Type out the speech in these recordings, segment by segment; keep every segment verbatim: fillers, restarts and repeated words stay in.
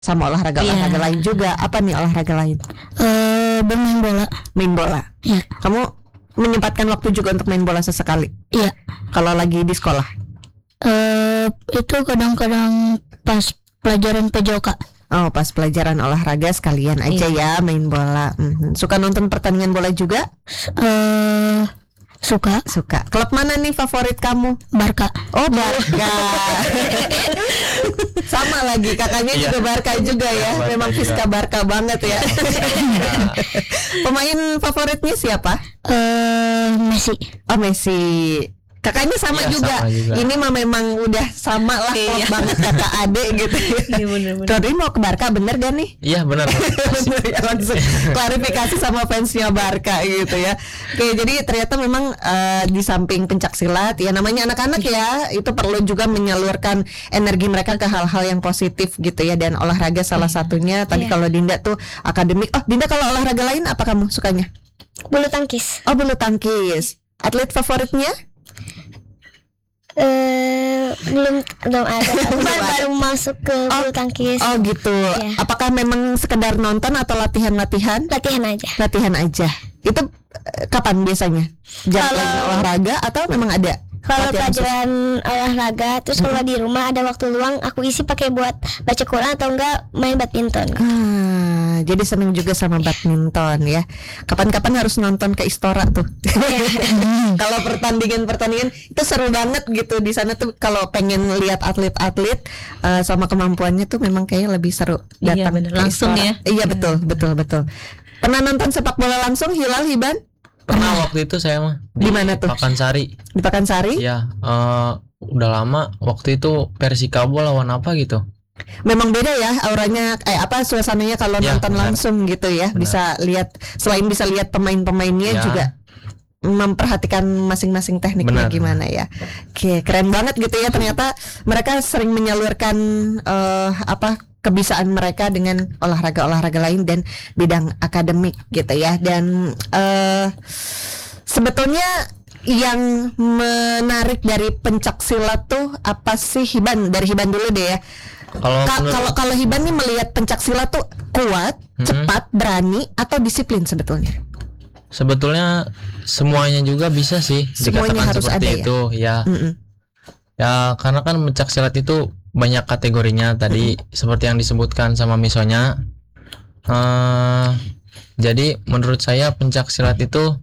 sama olahraga-olahraga Iya. lain juga. Apa nih olahraga lain? Eh, bermain bola. Main bola. Iya. Kamu menyempatkan waktu juga untuk main bola sesekali? Iya. Kalau lagi di sekolah? Eh, itu kadang-kadang pas pelajaran P J O K. Oh, pas pelajaran olahraga sekalian aja ya main bola. Mhm. Suka nonton pertandingan bola juga? Eh, suka. Suka. Klub mana nih favorit kamu? Barca. Oh, Barca. Sama lagi kakaknya Iya. juga Barca juga ya. Barca Memang juga. Fiska Barca banget ya. Pemain favoritnya siapa? Eh, Messi. Oh, Messi. Kakaknya sama, Iya, juga. sama juga. Ini mah memang udah sama lah klub Iya. banget kakak adik gitu. Iya benar-benar. Rodri mau ke Barca bener gak nih? Iya benar. Bener ya, langsung klarifikasi sama fansnya Barca gitu ya. Oke, jadi ternyata memang eh, di samping pencak silat ya namanya anak-anak ya, itu perlu juga menyalurkan energi mereka ke hal-hal yang positif gitu ya, dan olahraga salah satunya. Tadi Iya. kalau Dinda tuh akademik. Oh, Dinda kalau olahraga lain apa kamu sukanya? Bulu tangkis. Oh, bulu tangkis. Atlet favoritnya? Eh, belum belum ada. Aku Belum baru, ada. baru masuk ke bulu tangkis. Oh gitu. Iya. Apakah memang sekedar nonton atau latihan-latihan? Latihan aja. Latihan aja. Itu eh, kapan biasanya? Jam Kalau- lagi olahraga atau memang ada? Kalau latihan khusus? pelajaran olahraga, terus kalau di rumah ada waktu luang, aku isi pakai buat baca Quran atau enggak main badminton. Ah, jadi seneng juga sama badminton ya. Kapan-kapan harus nonton ke Istora tuh. Kalau pertandingan-pertandingan itu seru banget gitu di sana tuh. Kalau pengen lihat atlet-atlet eh, sama kemampuannya tuh memang kayaknya lebih seru Iya, datang bener. ke Langsung Istora. ya. Iya betul, betul, betul. Pernah nonton sepak bola langsung Hilal Hiban Pernah waktu itu saya mah Di mana tuh? Pakansari. di Pakansari? Ya, eh, udah lama. Waktu itu Persikabo lawan apa gitu. Memang beda ya auranya, eh apa suasananya kalau Ya, nonton benar. langsung gitu ya. Benar. Bisa lihat, selain bisa lihat pemain-pemainnya Ya. juga memperhatikan masing-masing tekniknya Benar. gimana ya. Oke, keren banget gitu ya. Ternyata mereka sering menyalurkan eh, apa kebisaan mereka dengan olahraga-olahraga lain dan bidang akademik gitu ya. Dan eh sebetulnya yang menarik dari pencak silat tuh apa sih, Hiban? Dari Hiban dulu deh ya. Kalau Ka- menurut- Kalau kalau Hiban nih melihat pencak silat tuh kuat, Mhm. cepat, berani atau disiplin sebetulnya? sebetulnya semuanya juga bisa sih Semuanya dikatakan harus seperti ada ya? itu ya. Mm-mm. Ya karena kan pencak silat itu banyak kategorinya tadi seperti yang disebutkan sama Misonya. Eh, jadi menurut saya pencak silat itu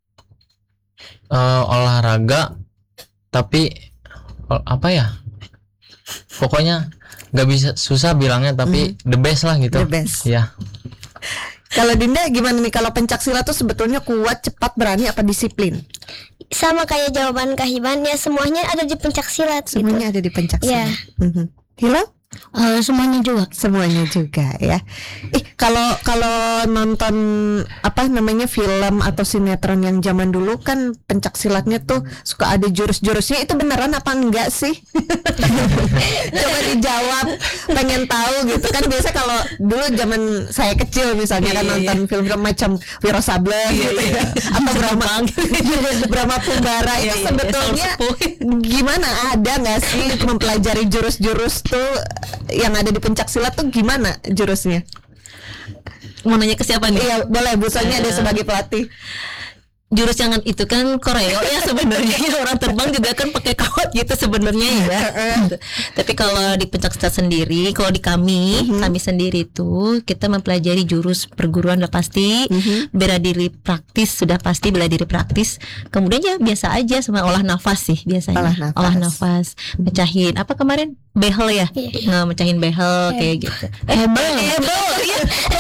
eh, olahraga tapi ol- apa ya? Pokoknya nggak bisa, susah bilangnya tapi the best lah gitu. The best. Ya. Kalau Dinda gimana nih, kalau pencak silat tuh sebetulnya kuat, cepat, berani apa disiplin? Sama kayak jawaban Kahiban, ya semuanya ada di pencak silat. Semuanya ada di pencak Iya. silat. Mhm. Hilal? Eh, semuanya juga. Semuanya juga ya. Ih, kalau kalau nonton apa namanya film atau sinetron yang zaman dulu kan pencak silatnya tuh suka ada jurus-jurusnya, itu beneran apa enggak sih? Coba dijawab, pengen tahu gitu kan. Biasa kalau dulu zaman saya kecil misalnya kan Iya, iya, nonton film-film macam Wiro Sableng gitu ya, atau Brahma Brahma Kumbara itu Iya, iya, sebetulnya Soul gimana, ada nggak sih mempelajari jurus-jurus tuh yang ada di pencak silat tuh gimana jurusnya? Mau nanya ke siapa nih? Iya boleh, Bu Sonya ada sebagai pelatih. Jurus yang itu kan koreo ya sebenarnya. Orang terbang juga kan pakai kawat gitu sebenarnya ya. Tapi kalau di pencak silat sendiri, kalau di kami, kami sendiri tuh kita mempelajari jurus perguruan udah pasti, bela diri praktis sudah pasti, bela diri praktis. Kemudian ya biasa aja sama olah nafas sih biasanya. Olah nafas. Olah nafas, mecahin apa kemarin? Behel ya? Iya. Nggak, mecahin behel kayak gitu. Eh, hebel, hebel, iya.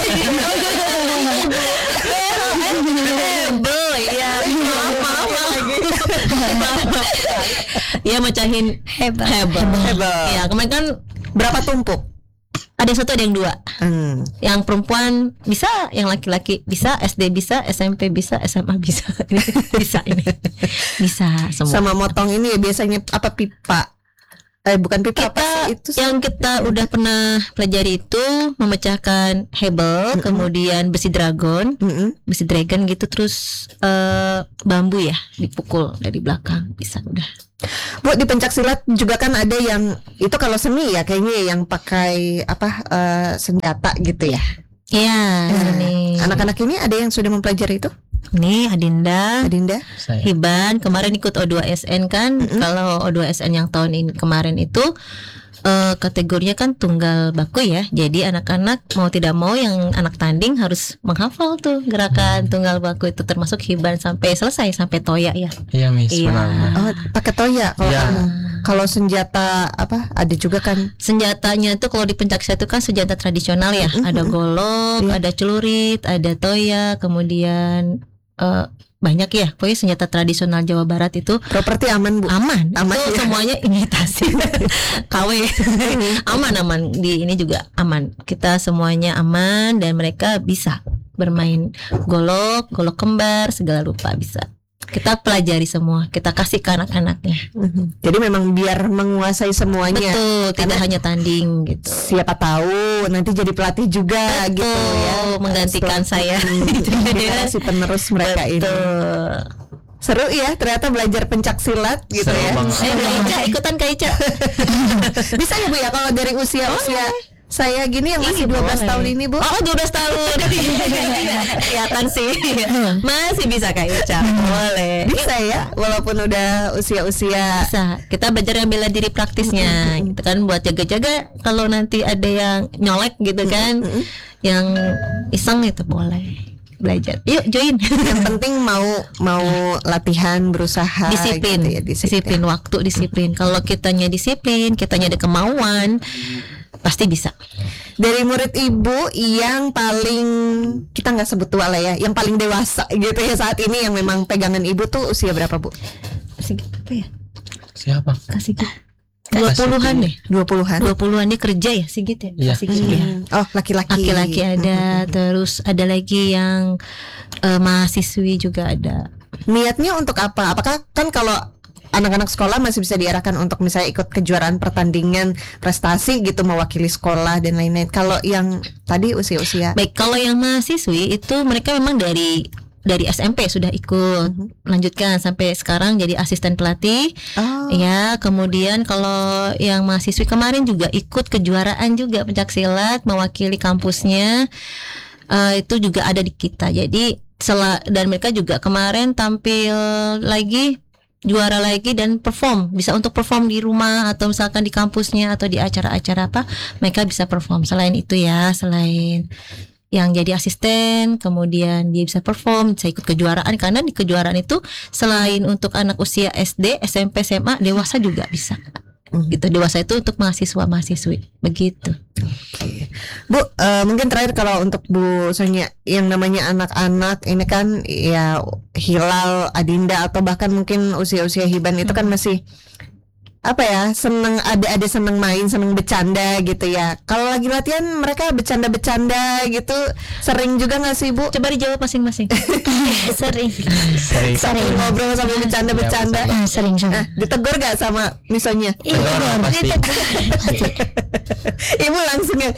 Hebel, iya. Maaf, maaf, maaf. Iya, mecahin Hebel. hebel. Hebel. Iya, kemarin kan Berapa tumpuk? ada yang satu ada yang dua. Hmm. Yang perempuan bisa, yang laki-laki bisa, S D bisa, S M P bisa, S M A bisa. Bisa ini. Bisa semua. Sama motong ini ya biasanya apa, pipa? Eh bukan pipa apa Kita sih itu? yang kita udah pernah pelajari itu memecahkan hebel, kemudian besi dragon, Mm-mm. besi dragon gitu, terus eh, bambu ya dipukul dari belakang bisa udah. Bu, di pencak silat juga kan ada yang itu kalau seni ya kayaknya yang pakai apa eh, senjata gitu ya. Iya, Eh, nih. Anak-anak ini ada yang sudah mempelajari itu? Nih Adinda, Adinda? Saya. Hiban kemarin ikut O dua S N kan. Kalau O dua S N yang tahun ini kemarin itu eh, kategorinya kan tunggal baku ya. Jadi anak-anak mau tidak mau yang anak tanding harus menghafal tuh gerakan tunggal baku itu, termasuk Hiban sampai selesai sampai toya ya. Iya Miss, Iya. benar-benar. Oh, pakai toya kalau Ya. kamu. Kalau senjata apa? Ada juga kan? Senjatanya itu kalau di pencaksilat itu kan senjata tradisional ya. Ada golok, Iya. ada celurit, ada toya, kemudian eh, banyak ya. Pokoknya senjata tradisional Jawa Barat itu Properti aman, Bu. aman. Aman, Itu ya. semuanya imitasi K W. Aman aman di ini juga aman. Kita semuanya aman dan mereka bisa bermain golok, golok kembar, segala rupa bisa. Kita pelajari semua, kita kasih ke anak-anaknya. Mhm. Jadi memang biar menguasai semuanya. Betul, tidak Karena- hanya tanding gitu. Siapa tahu nanti jadi pelatih juga gitu ya. Menggantikan saya. Generasi penerus mereka ini. Betul. Seru ya ternyata belajar pencak silat gitu Seru ya. banget. Ayo Kak Ica, ikutan Kak Ica. Bisa ya Bu ya kalau dari usia-usia saya gini yang masih Ih, dua belas boleh. tahun ini Bu. Oh, dua belas tahun. Kelihatan sih. Masih bisa Kak Ica. Boleh. Bisa ya walaupun udah usia-usia. Bisa. Kita belajar yang bela diri praktisnya. Gitu kan buat jaga-jaga kalau nanti ada yang nyolek gitu kan. Yang iseng itu boleh belajar. Yuk join. Yang penting mau mau latihan berusaha Disiplin. gitu ya, Disiplin waktu, disiplin. Kalau kitanya disiplin, kitanya ada kemauan, pasti bisa. Dari murid ibu yang paling kita nggak sebut tua lah ya, yang paling dewasa gitu ya saat ini yang memang pegangan ibu tuh usia berapa Bu? Kasih gitu apa ya? Siapa? Kasih gitu. Dua puluhan deh. dua puluhan. Dua puluhan dia kerja ya, Sigit ya. Iya. Sigit ya. Hmm. Oh laki-laki. Laki-laki ada, terus ada lagi yang eh, mahasiswi juga ada. Niatnya untuk apa? Apakah kan kalau anak-anak sekolah masih bisa diarahkan untuk misalnya ikut kejuaraan pertandingan prestasi gitu mewakili sekolah dan lain-lain. Kalau yang tadi usia-usia Baik, kalau yang mahasiswi itu mereka memang dari dari S M P sudah ikut, lanjutkan sampai sekarang jadi asisten pelatih. oh, Ya, kemudian kalau yang mahasiswi kemarin juga ikut kejuaraan juga pencak silat mewakili kampusnya. Eh, itu juga ada di kita. Jadi sela- dan mereka juga kemarin tampil lagi, juara lagi dan perform, bisa untuk perform di rumah atau misalkan di kampusnya atau di acara-acara apa, mereka bisa perform. Selain itu ya, selain yang jadi asisten, kemudian dia bisa perform, bisa ikut kejuaraan, karena di kejuaraan itu selain untuk anak usia S D, S M P, S M A, dewasa juga bisa. Gitu, dewasa itu untuk mahasiswa mahasiswi, begitu. Oke. Bu, eh, mungkin terakhir kalau untuk Bu Sonia yang namanya anak-anak ini kan ya Hilal, Adinda atau bahkan mungkin usia-usia Hiban itu kan masih apa ya, seneng ada ada seneng main, seneng bercanda gitu ya. Kalau lagi latihan mereka bercanda-bercanda gitu, sering juga nggak sih Bu? Coba dijawab masing-masing. Sering. Sering. Sambil ngobrol sambil bercanda-bercanda. Ya, Ah, sering Nah, sama. ditegur gak sama misalnya? Tegur pasti. Ibu langsung ya.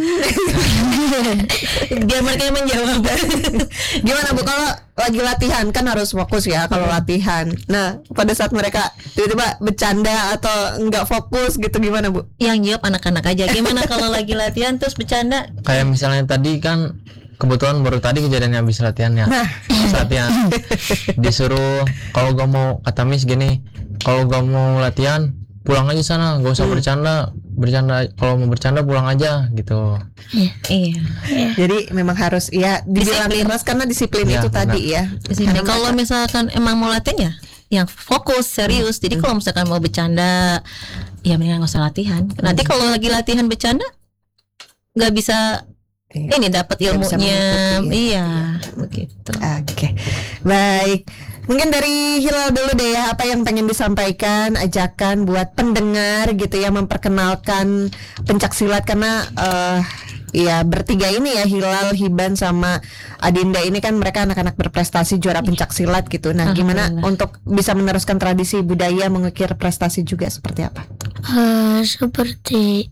Biar mereka yang menjawab. Gimana Bu kalau lagi latihan kan harus fokus ya kalau latihan. Nah, pada saat mereka tiba-tiba bercanda atau nggak fokus gitu gimana Bu? Yang jawab anak-anak aja. Gimana kalau lagi latihan terus bercanda? Kayak misalnya tadi kan kebetulan baru tadi kejadiannya habis latihannya. Nah. Pas latihan disuruh kalau gak mau, kata Miss gini, kalau gak mau latihan pulang aja sana, gak usah bercanda. Bercanda kalau mau bercanda pulang aja gitu. Iya. Jadi memang harus ya dibilang Disiplin. keras karena disiplin Ya, itu benar. tadi ya. Di sini. Karena Kalau mereka- misalkan emang mau latihan ya, yang fokus serius. Jadi kalau misalkan mau bercanda, ya mendingan nggak usah latihan. Nanti kalau lagi latihan bercanda, nggak bisa Iya. ini dapat Nggak bisa ilmunya. mengikuti, Iya, begitu. Oke, baik. Mungkin dari Hilal dulu deh ya, apa yang pengen disampaikan, ajakan buat pendengar gitu ya, memperkenalkan pencak silat karena eh, ya bertiga ini ya, Hilal, Hiban sama Adinda ini kan mereka anak-anak berprestasi juara pencak silat gitu. Nah, gimana Alhamdulillah. untuk bisa meneruskan tradisi budaya mengukir prestasi juga seperti apa? Eh, seperti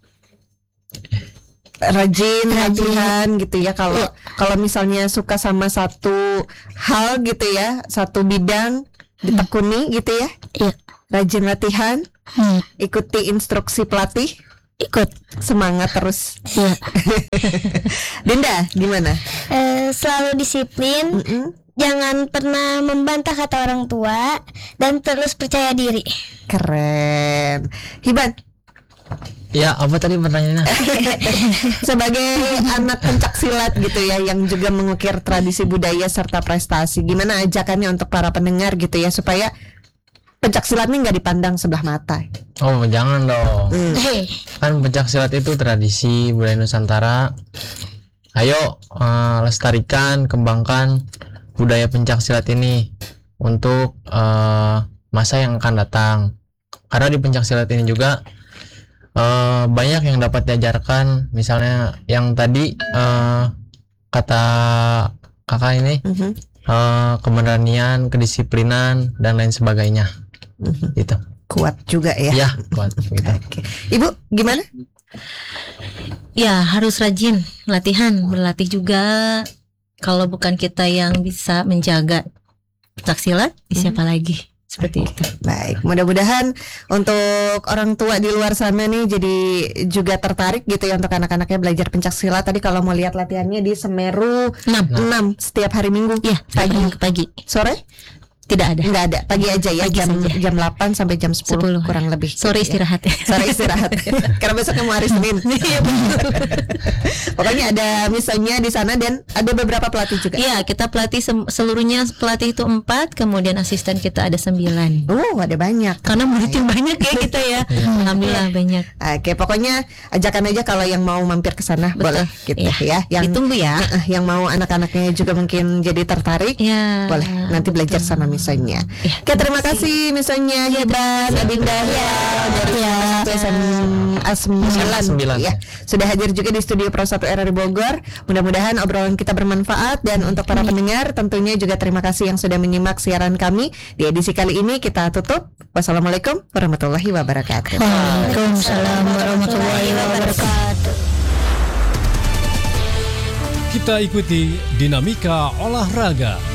Rajin, latihan gitu ya. Kalau kalau misalnya suka sama satu hal gitu ya, satu bidang ditekuni gitu ya. Iya. Rajin latihan, hmm, ikuti instruksi pelatih, ikut. semangat terus. Iya. Dinda, gimana? Eh, selalu disiplin, Mm-mm. jangan pernah membantah kata orang tua, dan terus percaya diri. Keren. Hiban, Ya, apa tadi pertanyaannya? sebagai anak pencak silat gitu ya, yang juga mengukir tradisi budaya serta prestasi, gimana ajakannya untuk para pendengar gitu ya, supaya pencak silat ini nggak dipandang sebelah mata. Oh, jangan dong. Hmm. Hei, Kan pencak silat itu tradisi budaya Nusantara. Ayo eh, lestarikan, kembangkan budaya pencak silat ini untuk eh, masa yang akan datang. Karena di pencak silat ini juga eh, banyak yang dapat diajarkan. Misalnya yang tadi eh, kata kakak ini Mhm. eh, keberanian, kedisiplinan dan lain sebagainya. Mhm. Gitu. Kuat juga ya. Ya, kuat gitu. Oke. Ibu, gimana? Ya harus rajin latihan, berlatih juga. Kalau bukan kita yang bisa menjaga pencak silat, siapa lagi? Seperti itu. Baik, mudah-mudahan untuk orang tua di luar sana nih jadi juga tertarik gitu ya untuk anak-anaknya belajar pencak silat. Tadi kalau mau lihat latihannya di Semeru Enam. enam setiap hari Minggu. Ya, Pagi. pagi pagi. Sore? Tidak ada. Enggak ada, pagi aja ya, Pagi jam saja. jam delapan sampai jam sepuluh, Sepuluh. kurang lebih. Sore gitu ya. istirahat ya. Sore istirahat. Karena besoknya mau hari Senin. Iya betul. Pokoknya ada misalnya di sana dan ada beberapa pelatih juga. Iya, kita pelatih sem- seluruhnya pelatih itu empat, kemudian asisten kita ada sembilan. Oh, ada banyak. Karena muridnya banyak ya kita ya. Alhamdulillah banyak. Oke, pokoknya ajakan aja kalau yang mau mampir ke sana boleh gitu Iya. ya. Yang Ditunggu ya. eh, yang mau anak-anaknya juga mungkin jadi tertarik. Ya. Boleh nanti belajar sama misalnya. Ya, Oke, terima kasih misalnya Hiban, Adinda ya, dari S M A sembilan sembilan. ya. Sudah hadir juga di studio Pro satu R R Bogor. Mudah-mudahan obrolan kita bermanfaat dan untuk para pendengar tentunya juga terima kasih yang sudah menyimak siaran kami. Di edisi kali ini kita tutup. Wassalamualaikum warahmatullahi wabarakatuh. Waalaikumsalam warahmatullahi wabarakatuh. Kita ikuti dinamika olahraga